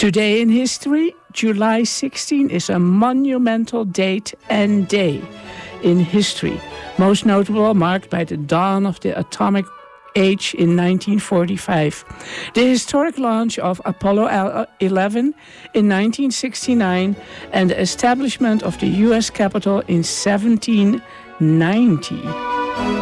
Today in history, July 16 is a monumental date and day in history, most notable marked by the dawn of the atomic age in 1945, the historic launch of Apollo 11 in 1969, and the establishment of the U.S. Capitol in 1790.